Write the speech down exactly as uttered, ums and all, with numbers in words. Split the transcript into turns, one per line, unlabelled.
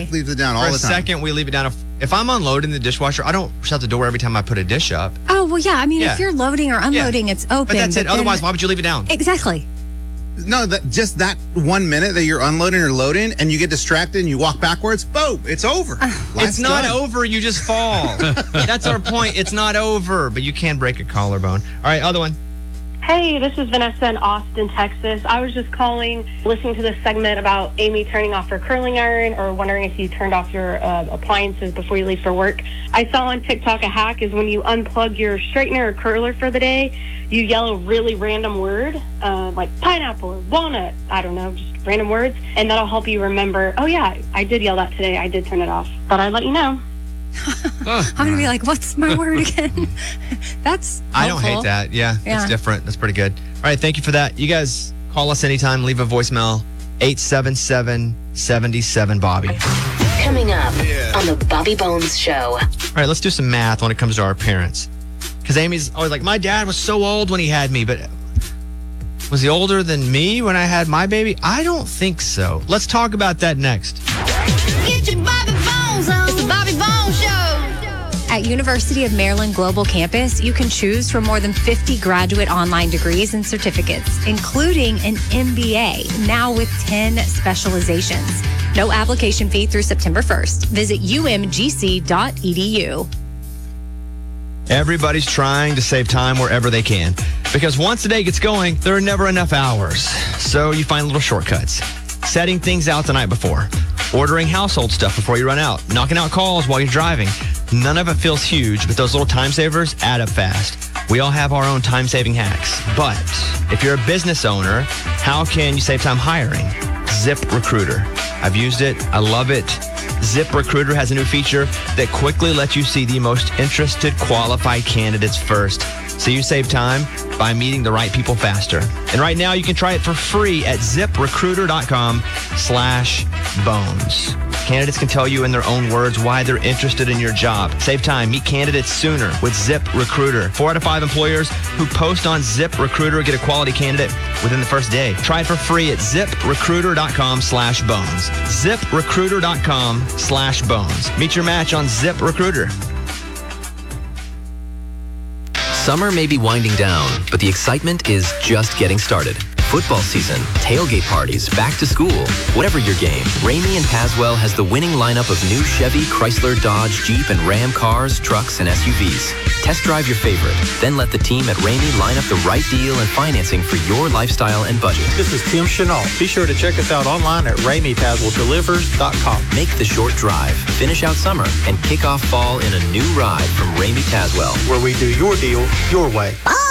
Leaves it down all
For
the
a
time.
second, we leave it down. If, if I'm unloading the dishwasher, I don't shut the door every time I put a dish up.
Oh, well, yeah. I mean,
Yeah.
if you're loading or unloading, it's open.
But that's it.
then-
Otherwise, why would you leave it down?
Exactly.
No, that just that one minute that you're unloading or loading and you get distracted and you walk backwards, boom, it's over.
It's
Life's
not
done.
over. You just fall. That's our point. It's not over, but you can break a collarbone. All right, other one.
Hey, this is Vanessa in Austin, Texas. I was just calling, listening to this segment about Amy turning off her curling iron or wondering if you turned off your uh, appliances before you leave for work. I saw on TikTok a hack is when you unplug your straightener or curler for the day, you yell a really random word, uh, like pineapple or walnut, I don't know, just random words, and that'll help you remember, oh yeah, I did yell that today, I did turn it off. Thought I'd let you know.
I'm going to be like, what's my word again? That's
I don't
helpful.
hate that. Yeah,
Yeah.
it's different. That's pretty good. All right, thank you for that. You guys call us anytime. Leave a voicemail. eight seven seven, seven seven, Bobby.
Coming up on the Bobby Bones Show.
All right, let's do some math when it comes to our parents. Because Amy's always like, my dad was so old when he had me, but was he older than me when I had my baby? I don't think so. Let's talk about that next.
Get your Bobby Bones on. It's the Bobby Bones Show.
At University of Maryland Global Campus, you can choose from more than fifty graduate online degrees and certificates, including an M B A, now with ten specializations. No application fee through September first. Visit u m g c dot e d u.
Everybody's trying to save time wherever they can. Because once the day gets going, there are never enough hours. So you find little shortcuts. Setting things out the night before. Ordering household stuff before you run out. Knocking out calls while you're driving. None of it feels huge, but those little time savers add up fast. We all have our own time-saving hacks. But if you're a business owner, how can you save time hiring? ZipRecruiter. I've used it. I love it. ZipRecruiter has a new feature that quickly lets you see the most interested qualified candidates first. So you save time by meeting the right people faster. And right now you can try it for free at ziprecruiter.com slash bones. Candidates can tell you in their own words why they're interested in your job. Save time. Meet candidates sooner with ZipRecruiter. Four out of five employers who post on ZipRecruiter get a quality candidate within the first day. Try it for free at ziprecruiter.com slash bones. ZipRecruiter.com slash bones. Meet your match on ZipRecruiter.
Summer may be winding down, but the excitement is just getting started. Football season, tailgate parties, back to school, whatever your game, Ramey and Tazwell has the winning lineup of new Chevy, Chrysler, Dodge, Jeep, and Ram cars, trucks, and S U Vs. Test drive your favorite, then let the team at Ramey line up the right deal and financing for your lifestyle and budget.
This is Tim Chenault. Be sure to check us out online at ramey tazwell delivers dot com.
Make the short drive, finish out summer, and kick off fall in a new ride from Ramey Tazwell,
where we do your deal your way.